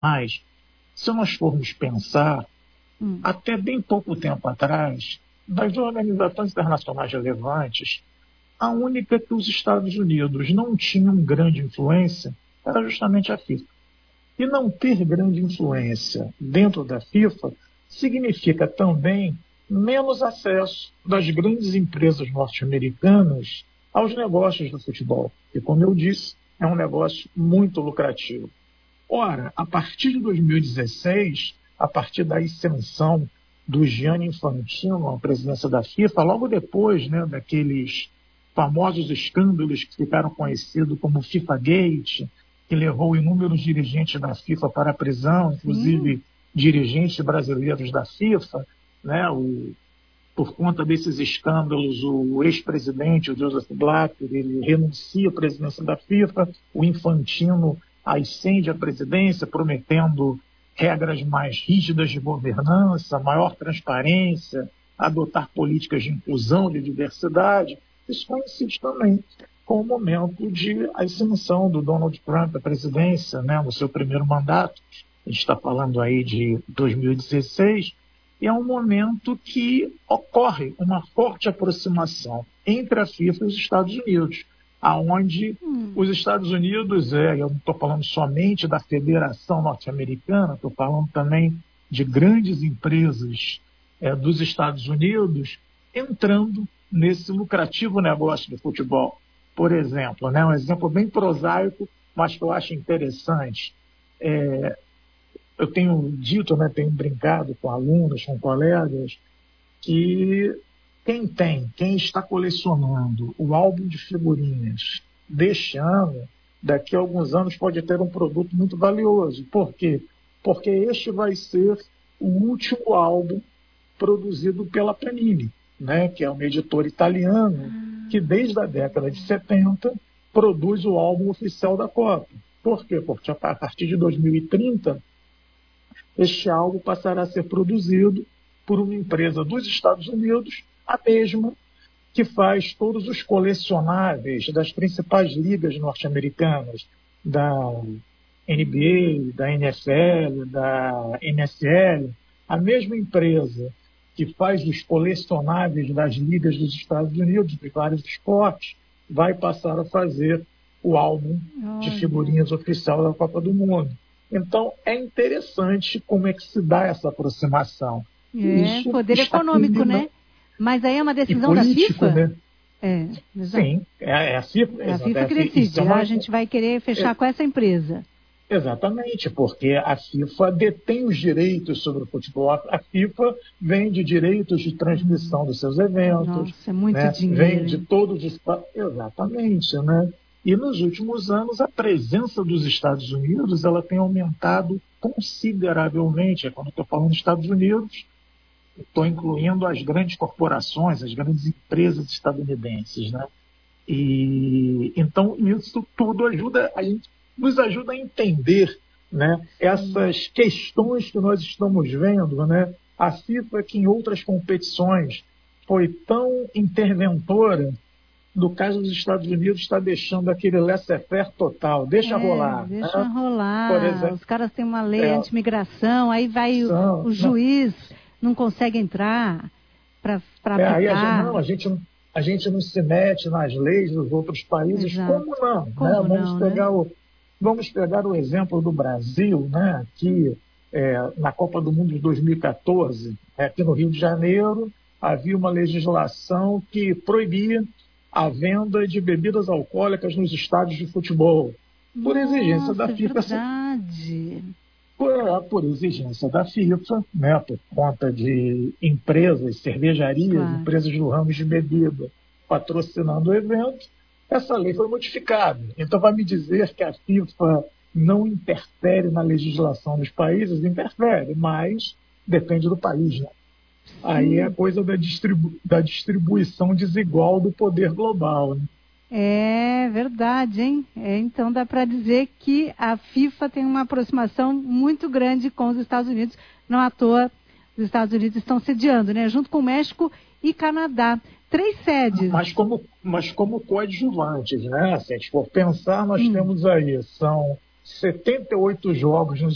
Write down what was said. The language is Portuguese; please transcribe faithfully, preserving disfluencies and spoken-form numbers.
Mas, se nós formos pensar, Hum. até bem pouco tempo atrás, das organizações internacionais relevantes, a única que os Estados Unidos não tinham grande influência era justamente a FIFA. E não ter grande influência dentro da FIFA significa também menos acesso das grandes empresas norte-americanas aos negócios do futebol. E, como eu disse, é um negócio muito lucrativo. Ora, a partir de dois mil e dezesseis, a partir da ascensão do Gianni Infantino à presidência da FIFA, logo depois, né, daqueles famosos escândalos que ficaram conhecidos como FIFA Gate, que levou inúmeros dirigentes da FIFA para a prisão, inclusive Sim. dirigentes brasileiros da FIFA, né, o, por conta desses escândalos, o ex-presidente, o Joseph Blatter, ele renuncia à presidência da FIFA, o Infantino ascende à presidência, prometendo regras mais rígidas de governança, maior transparência, adotar políticas de inclusão, de diversidade. Isso coincide também com o momento de ascensão do Donald Trump à presidência, né, no seu primeiro mandato. A gente está falando aí de dois mil e dezesseis, e é um momento que ocorre uma forte aproximação entre a FIFA e os Estados Unidos, aonde hum. os Estados Unidos, é, eu não estou falando somente da Federação Norte-Americana, estou falando também de grandes empresas é, dos Estados Unidos entrando nesse lucrativo negócio do futebol. Por exemplo, né, um exemplo bem prosaico, mas que eu acho interessante. É, eu tenho dito, né, tenho brincado com alunos, com colegas, que quem tem, quem está colecionando o álbum de figurinhas deste ano, daqui a alguns anos pode ter um produto muito valioso. Por quê? Porque este vai ser o último álbum produzido pela Panini, né, que é uma editora italiana que desde a década de setenta produz o álbum oficial da Copa. Por quê? Porque a partir de dois mil e trinta, este álbum passará a ser produzido por uma empresa dos Estados Unidos, a mesma que faz todos os colecionáveis das principais ligas norte-americanas, da N B A, da N F L, da N S L, a mesma empresa que faz os colecionáveis das ligas dos Estados Unidos, de vários esportes, vai passar a fazer o álbum de figurinhas oficial da Copa do Mundo. Então, é interessante como é que se dá essa aproximação. É, Isso poder econômico, né? Mas aí é uma decisão político, da FIFA? Né? É, Sim, é, é a FIFA. É a FIFA que decide. É uma... A gente vai querer fechar é... com essa empresa. Exatamente, porque a FIFA detém os direitos sobre o futebol. A FIFA vende direitos de transmissão dos seus eventos. Nossa, é muito né? dinheiro. Vende todos os... Exatamente, né? E nos últimos anos, a presença dos Estados Unidos ela tem aumentado consideravelmente. Quando eu estou falando dos Estados Unidos, estou incluindo as grandes corporações, as grandes empresas estadunidenses, né? E então isso tudo ajuda a gente, nos ajuda a entender, né, essas questões que nós estamos vendo, né? A FIFA, que em outras competições foi tão interventora, no caso dos Estados Unidos, está deixando aquele laissez-faire total. Deixa é, rolar. Deixa né? rolar. Por exemplo, os caras têm uma lei é, anti-imigração, aí vai são, o, o juiz, não, não consegue entrar para é, aplicar. aí a gente, não, a gente, a gente não se mete nas leis dos outros países. Exato. Como não? Como né? não Vamos, pegar né? o, vamos pegar o exemplo do Brasil, né? que é, na Copa do Mundo de dois mil e quatorze, aqui no Rio de Janeiro, havia uma legislação que proibia a venda de bebidas alcoólicas nos estádios de futebol. Por Nossa, exigência da FIFA. Verdade. Por, por exigência da FIFA, né, por conta de empresas, cervejarias, claro. empresas do ramo de bebida patrocinando o evento, essa lei foi modificada. Então vai me dizer que a FIFA não interfere na legislação dos países? Interfere, mas depende do país, né? Aí é a coisa da, distribu da distribuição desigual do poder global. Né? É verdade, hein? É, então dá para dizer que a FIFA tem uma aproximação muito grande com os Estados Unidos. Não à toa, os Estados Unidos estão sediando, né? Junto com o México e Canadá. Três sedes. Mas como, mas como coadjuvantes, né? Se a gente for pensar, nós hum. temos aí, são setenta e oito jogos nos